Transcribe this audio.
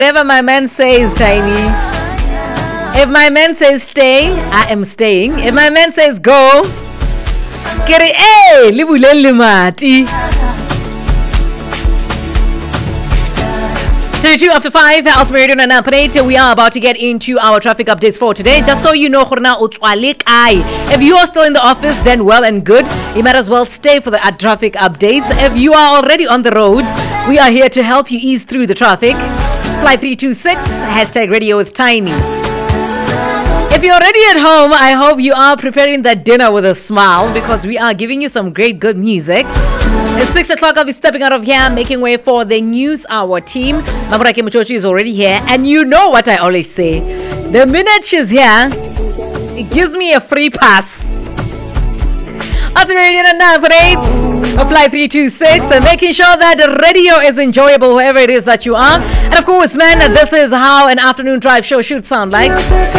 Whatever my man says, Tiny. If my man says stay, I am staying. If my man says go, kere libulele mati. 32 after 5, Ultimate Radio and Update. We are about to get into our traffic updates for today. Just so you know, if you are still in the office, then well and good. You might as well stay for the traffic updates. If you are already on the road, we are here to help you ease through the traffic. Flight 326, hashtag radio with Tiny. If you're already at home, I hope you are preparing that dinner with a smile because we are giving you some great good music. At 6 o'clock, I'll be stepping out of here, making way for the news hour team. Mamurake Muchochi is already here, and you know what I always say. The minute she's here, it gives me a free pass. Ultimate Radio and Updates. Apply 326 and making sure that the radio is enjoyable wherever it is that you are. And of course, man, this is how an afternoon drive show should sound like.